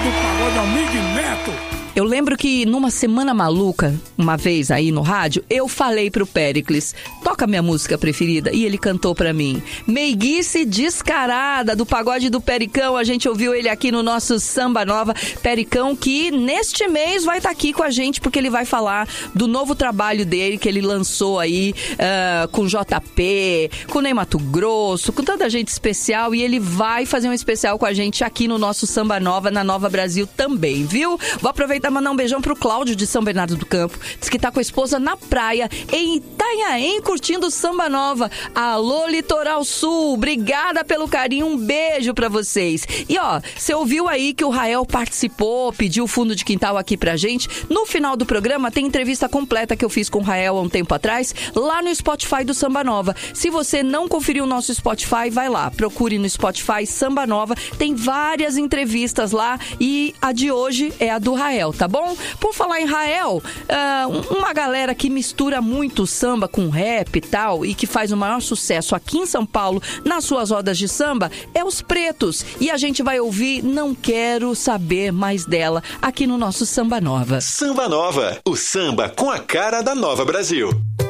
do pagode Almig Neto. Eu lembro que numa semana maluca, uma vez aí no rádio, eu falei pro Péricles, toca minha música preferida, e ele cantou pra mim. Meiguice Descarada, do pagode do Pericão, a gente ouviu ele aqui no nosso Samba Nova. Pericão que neste mês vai estar aqui com a gente, porque ele vai falar do novo trabalho dele, que ele lançou aí com JP, com Ney Mato Grosso, com tanta gente especial, e ele vai fazer um especial com a gente aqui no nosso Samba Nova, na Nova Brasil também, viu? Vou aproveitar e mandar um beijão pro Cláudio de São Bernardo do Campo. Diz que tá com a esposa na praia, em Itanhaém, curtindo Samba Nova. Alô, Litoral Sul, obrigada pelo carinho, um beijo pra vocês. E ó, você ouviu aí que o Rael participou, pediu o fundo de quintal aqui pra gente. No final do programa tem entrevista completa que eu fiz com o Rael há um tempo atrás, lá no Spotify do Samba Nova. Se você não conferiu o nosso Spotify, vai lá, procure no Spotify Samba Nova, tem várias entrevistas lá e a de hoje é a do Rael, tá bom? Por falar em Rael, uma galera que mistura muito samba com rap e tal, e que faz o maior sucesso aqui em São Paulo, nas suas rodas de samba, é os Pretos. E a gente vai ouvir Não Quero Saber Mais Dela, aqui no nosso Samba Nova. Samba Nova, o samba com a cara da Nova Brasil.